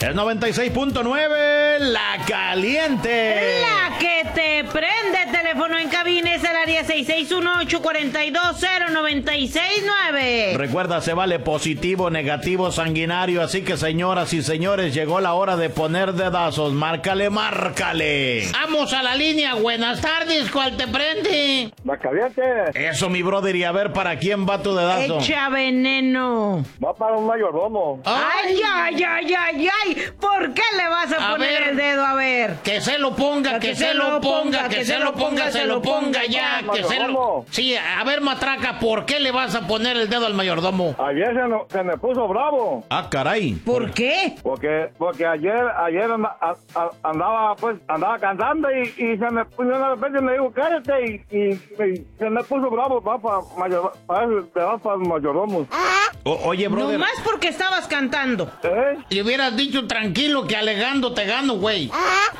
Es 96.9, La Caliente. La que te prende. Teléfono en cabina es el área 6618-420969. Recuerda, se vale positivo, negativo, sanguinario. Así que, señoras y señores, llegó la hora de poner dedazos. Márcale, márcale. Vamos a la línea. Buenas tardes, ¿cuál te prende? La Caliente. Eso, mi brother. Y a ver, ¿para quién va tu dedazo? Echa veneno. Va para un mayordomo. Ay, ay, ay, ay, ay. ¿Por qué le vas a poner el dedo? A ver. Que se lo ponga, que se lo ponga, que se lo ponga, se lo ponga ya, que se lo... Sí, a ver, matraca, ¿por qué le vas a poner el dedo al mayordomo? Ayer se me puso bravo. Ah, caray. ¿Por qué? Porque ayer andaba cantando y se me puso de repente, me dijo, cállate, y se me puso bravo. Va para el mayordomo. Oye, brother. Nomás porque estabas cantando. Le hubieras dicho tranquilo que alegando te gano, güey.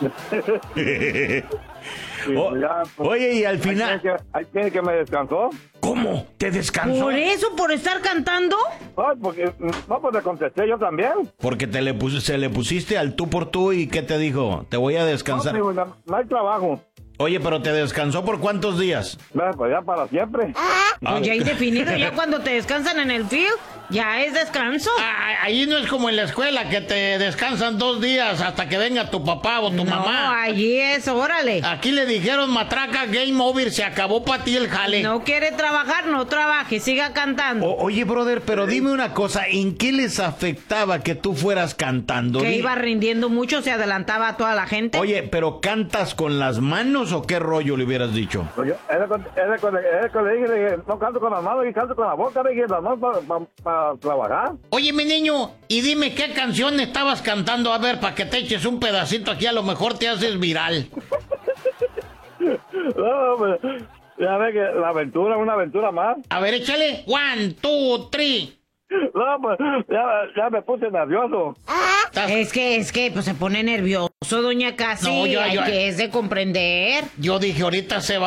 Oye, y al final... Hay que me descansó. ¿Cómo? ¿Te descansó? ¿Por eso? ¿Por estar cantando? Ay, porque no, pues le contesté yo también. Porque se le pusiste al tú por tú y ¿qué te dijo? Te voy a descansar. No, no hay trabajo. Oye, pero ¿te descansó por cuántos días? Pues ya para siempre. Pues ya indefinido, ya cuando te descansan en el field, ya es descanso. Ahí no es como en la escuela que te descansan 2 días hasta que venga tu papá o tu mamá. No, allí es, órale. Aquí le dijeron, matraca, game over, se acabó para ti el jale. No quiere trabajar, no trabaje, siga cantando. Oye, brother, pero dime una cosa, ¿en qué les afectaba que tú fueras cantando? Que iba rindiendo mucho, se adelantaba a toda la gente. Oye, ¿pero cantas con las manos o qué rollo le hubieras dicho? Pues le dije, no canto con las manos, y canto con la boca, le dije, las manos para trabajar. Oye, mi niño, y dime qué canción estabas cantando, a ver, para que te eches un pedacito aquí, a lo mejor te haces viral. No, pues, ya ve que la aventura, una aventura más. A ver, échale. 1, 2, 3. No, pues, ya me puse nervioso. Es que, pues se pone nervioso, doña Casi. No, hay que es de comprender. Yo dije, ahorita se va